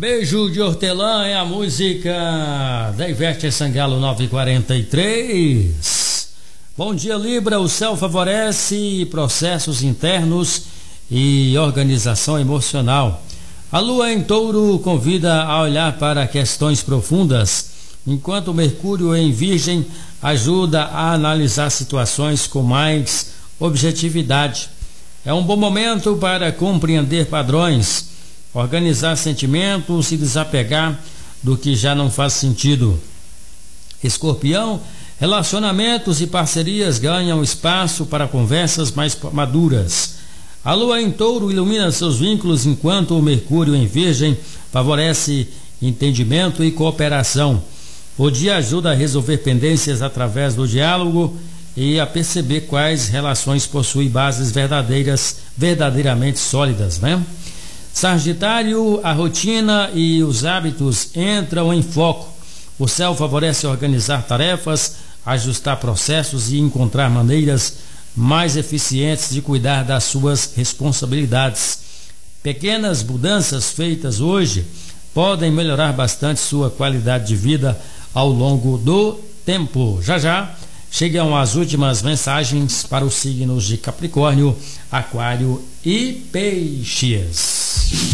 Beijo de hortelã é a música da Ivete Sangalo 943. Bom dia, Libra. O céu favorece processos internos e organização emocional. A lua em Touro convida a olhar para questões profundas, enquanto o Mercúrio em Virgem ajuda a analisar situações com mais objetividade. É um bom momento para compreender padrões, organizar sentimentos e desapegar do que já não faz sentido. Escorpião, relacionamentos e parcerias ganham espaço para conversas mais maduras. A lua em Touro ilumina seus vínculos, enquanto o Mercúrio em Virgem favorece entendimento e cooperação. O dia ajuda a resolver pendências através do diálogo e a perceber quais relações possuem bases verdadeiramente sólidas, né? Sagitário, a rotina e os hábitos entram em foco. O céu favorece organizar tarefas, ajustar processos e encontrar maneiras mais eficientes de cuidar das suas responsabilidades. Pequenas mudanças feitas hoje podem melhorar bastante sua qualidade de vida ao longo do tempo. Já chegam as últimas mensagens para os signos de Capricórnio, Aquário e Peixes.